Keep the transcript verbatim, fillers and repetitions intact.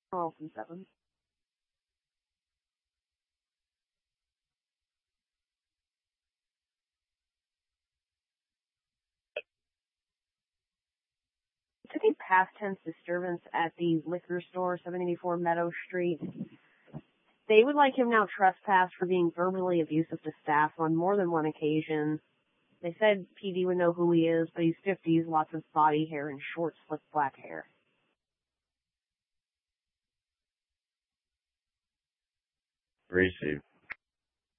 Oh, from seven. It's a past tense disturbance at the liquor store, seven eighty-four Meadow Street. They would like him now trespassed for being verbally abusive to staff on more than one occasion. They said P D would know who he is, but he's fifties, lots of body hair and short, slick black hair. Received.